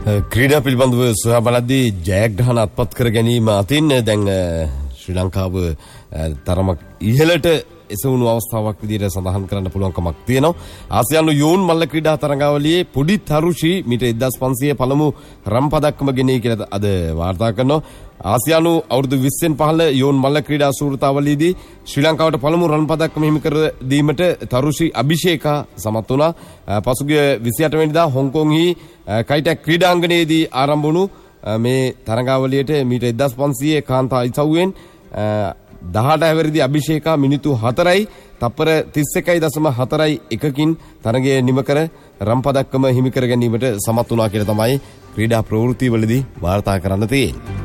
ක්‍රීඩා පිළිබඳව සොයා බලද්දී ජයග්‍රහණ අත්පත් කර ගැනීම අතින් දැන් ශ්‍රී ලංකාව තරමක් ඉහළට එසවුණු අවස්ථාවක් විදිහට සඳහන් කරන්න පුළුවන්කමක් තියෙනවා. ආසියානු යෝන් මල්ල ක්‍රීඩා තරඟාවලියේ පොඩි තරුෂි මීටර් 1500 පළමු රම් පදක්කම ගෙනී කියලා අද වාර්තා කරනවා. ආසියානු අවුරුදු 20න් පහළ යෝන් මල්ල ක්‍රීඩා සූරතාවලියේදී ශ්‍රී ලංකාවට පළමු රන් පදක්කම හිමි කර දීමට තරුෂි අභිෂේකා සමත් වුණා. පසුගිය 28 වෙනිදා හොංකොංහි කයිටැක් ක්‍රීඩාංගණයේදී ආරම්භ වුණු මේ තරඟාවලියට මීටර් 1500 කාන්තා ඉසව්වෙන් 18 හැවිරිදි අභිෂේකා මිනිත්තු 4යි තප්පර 31.41කින් තරගය නිම කර රම් පදක්කම හිමි කර ගැනීමට සමත් වුණා කියලා තමයි ක්‍රීඩා ප්‍රවෘත්තිවලදී වාර්තා කරන්න තියෙන්නේ.